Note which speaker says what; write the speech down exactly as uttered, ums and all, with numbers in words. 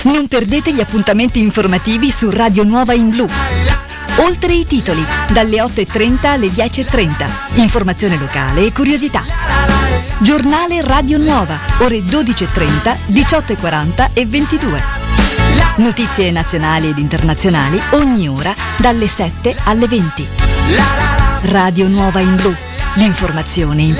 Speaker 1: Non perdete gli appuntamenti informativi su Radio Nuova in Blu. Oltre i titoli, dalle otto e trenta alle dieci e trenta. Informazione locale e curiosità. Giornale Radio Nuova, ore dodici e trenta, diciotto e quaranta e ventidue. Notizie nazionali ed internazionali ogni ora dalle sette alle venti. Radio Nuova in Blu. L'informazione in